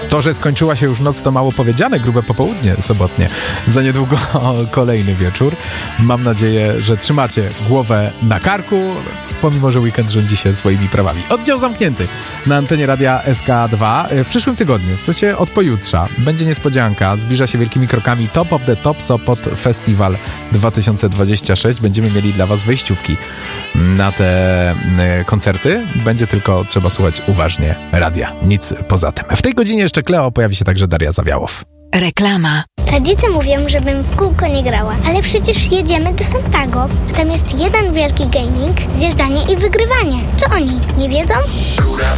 To, że skończyła się już noc, to mało powiedziane, grube popołudnie sobotnie. Za niedługo kolejny wieczór. Mam nadzieję, że trzymacie głowę na karku, pomimo że weekend rządzi się swoimi prawami. Oddział zamknięty na antenie Radia SK2 w przyszłym tygodniu, w sensie od pojutrza. Będzie niespodzianka, zbliża się wielkimi krokami Top of the Top Sopot Festival 2026. Będziemy mieli dla was wejściówki na te koncerty. Będzie tylko trzeba słuchać uważnie radia. Nic poza tym. W tej godzinie jeszcze Kleo, pojawi się także Daria Zawiałow. Reklama. Rodzice mówią, żebym w kółko nie grała, ale przecież jedziemy do Santago, a tam jest jeden wielki gaming, zjeżdżanie i wygrywanie. Co oni nie wiedzą?